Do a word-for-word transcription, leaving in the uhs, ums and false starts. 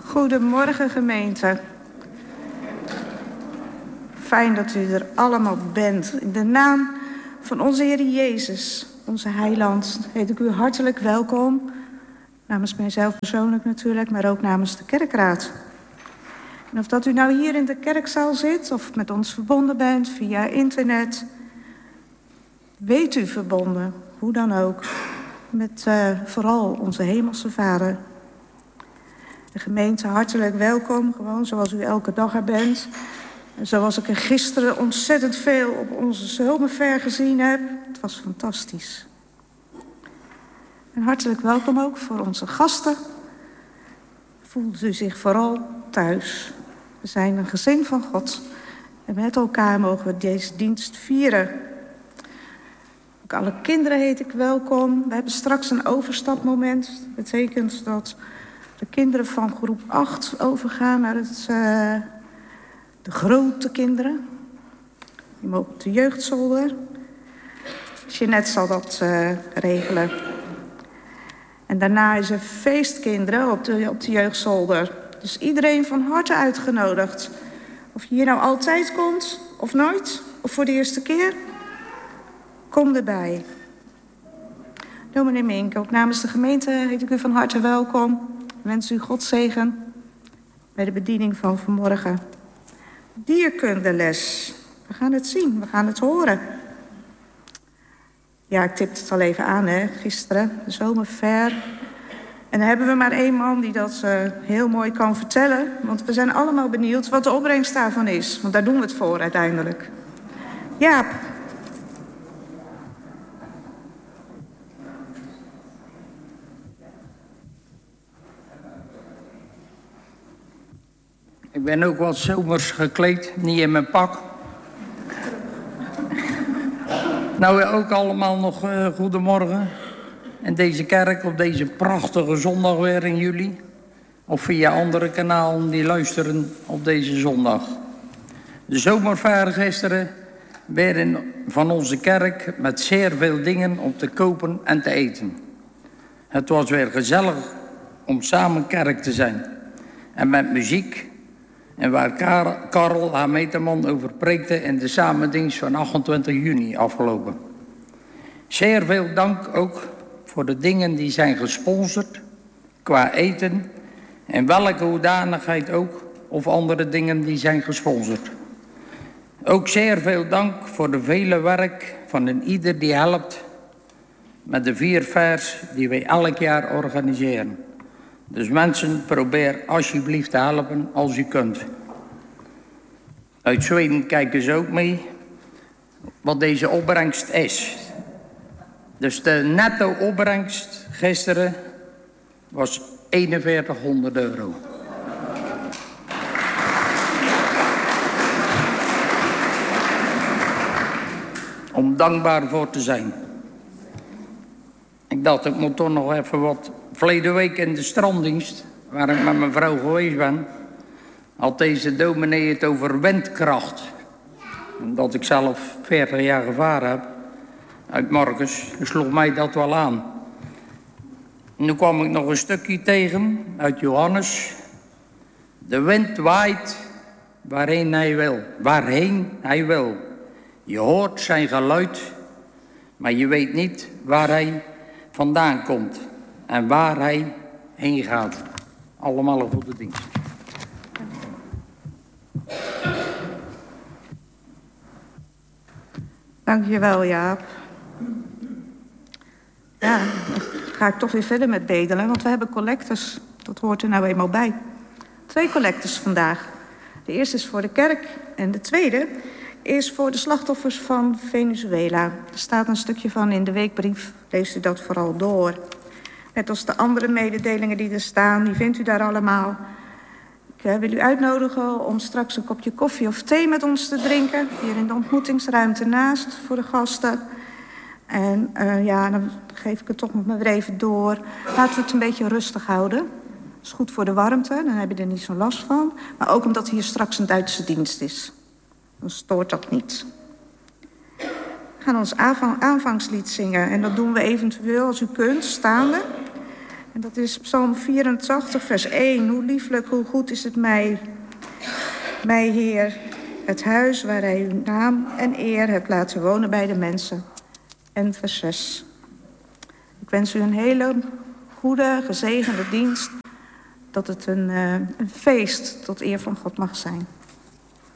Goedemorgen gemeente. Fijn dat u er allemaal bent. In de naam van onze Heer Jezus, onze heiland, heet ik u hartelijk welkom. Namens mijzelf persoonlijk natuurlijk, maar ook namens de kerkraad. En of dat u nou hier in de kerkzaal zit of met ons verbonden bent via internet, weet u verbonden, hoe dan ook, met uh, vooral onze hemelse Vader. De gemeente hartelijk welkom, gewoon zoals u elke dag er bent. En zoals ik er gisteren ontzettend veel op onze zomerfair gezien heb. Het was fantastisch. En hartelijk welkom ook voor onze gasten. Voelt u zich vooral thuis. We zijn een gezin van God. En met elkaar mogen we deze dienst vieren. Ook alle kinderen heet ik welkom. We hebben straks een overstapmoment. Dat betekent dat de kinderen van groep acht overgaan naar het, uh, de grote kinderen. Die mogen op de jeugdzolder. Jeanette zal dat uh, regelen. En daarna is er feestkinderen op de, op de jeugdzolder. Dus iedereen van harte uitgenodigd. Of je hier nou altijd komt, of nooit, of voor de eerste keer, kom erbij. Dominee Mink, ook namens de gemeente heet ik u van harte welkom. Ik wens u Gods zegen bij de bediening van vanmorgen. Dierkundeles. We gaan het zien, we gaan het horen. Ja, ik tipte het al even aan, hè, gisteren, de zomerfair. En dan hebben we maar één man die dat uh, heel mooi kan vertellen. Want we zijn allemaal benieuwd wat de opbrengst daarvan is. Want daar doen we het voor uiteindelijk. Jaap. Ik ben ook wat zomers gekleed, niet in mijn pak. Nou, ook allemaal nog uh, goedemorgen. En deze kerk op deze prachtige zondag weer in juli. Of via andere kanalen die luisteren op deze zondag. De zomerfair gisteren weer van onze kerk met zeer veel dingen om te kopen en te eten. Het was weer gezellig om samen kerk te zijn. En met muziek. En waar Karel haar meterman over preekte in de samendienst van achtentwintig juni afgelopen. Zeer veel dank ook voor de dingen die zijn gesponsord qua eten. En welke hoedanigheid ook, of andere dingen die zijn gesponsord. Ook zeer veel dank voor de vele werk van een ieder die helpt met de vier fairs die wij elk jaar organiseren. Dus mensen, probeer alsjeblieft te helpen als u kunt. Uit Zweden kijken ze ook mee wat deze opbrengst is. Dus de netto opbrengst gisteren was eenenveertighonderd euro. Om dankbaar voor te zijn. Ik dacht, ik moet toch nog even wat. Verleden week in de stranddienst, waar ik met mijn vrouw geweest ben, had deze dominee het over windkracht. Omdat ik zelf veertig jaar gevaren heb uit Marcus, sloeg mij dat wel aan. En nu kwam ik nog een stukje tegen uit Johannes. De wind waait waarheen hij wil, waarheen hij wil. Je hoort zijn geluid, maar je weet niet waar hij vandaan komt en waar hij heen gaat. Allemaal een goede dienst. Dankjewel, Jaap. Ja, dan ga ik toch weer verder met bedelen, want we hebben collectes. Dat hoort er nou eenmaal bij. Twee collectes vandaag. De eerste is voor de kerk en de tweede is voor de slachtoffers van Venezuela. Er staat een stukje van in de weekbrief. Leest u dat vooral door. Net als de andere mededelingen die er staan, die vindt u daar allemaal. Ik uh, wil u uitnodigen om straks een kopje koffie of thee met ons te drinken. Hier in de ontmoetingsruimte naast voor de gasten. En uh, ja, dan geef ik het toch nog maar weer even door. Laten we het een beetje rustig houden. Dat is goed voor de warmte, dan heb je er niet zo last van. Maar ook omdat hier straks een Duitse dienst is. Dan stoort dat niet. We gaan ons aanvang, aanvangslied zingen. En dat doen we eventueel, als u kunt, staande. En dat is Psalm vierentachtig, vers één. Hoe lieflijk, hoe goed is het mij, mij Heer, het huis waar hij uw naam en eer hebt laten wonen bij de mensen. En vers zes. Ik wens u een hele goede, gezegende dienst. Dat het een, uh, een feest tot eer van God mag zijn.